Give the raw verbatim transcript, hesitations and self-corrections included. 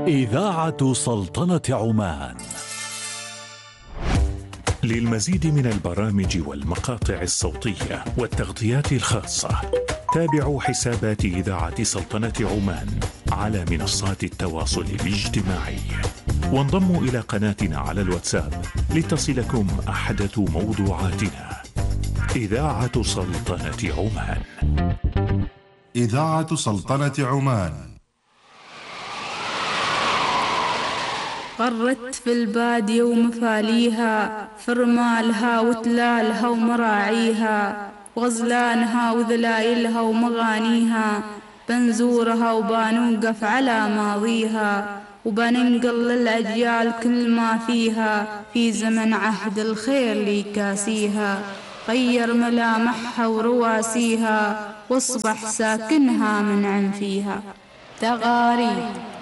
إذاعة سلطنة عمان. للمزيد من البرامج والمقاطع الصوتية والتغطيات الخاصة تابعوا حسابات إذاعة سلطنة عمان على منصات التواصل الاجتماعي، وانضموا إلى قناتنا على الواتساب لتصلكم أحدث موضوعاتنا. إذاعة سلطنة عمان. إذاعة سلطنة عمان. غرت في البادية ومفاليها، فرمالها وتلالها ومراعيها، وغزلانها وذلايلها ومغانيها، بنزورها وبنوقف على ماضيها، وبننقل للأجيال كل ما فيها، في زمن عهد الخير لي كاسيها، غير ملامحها ورواسيها، واصبح ساكنها من عنفيها. تغاريد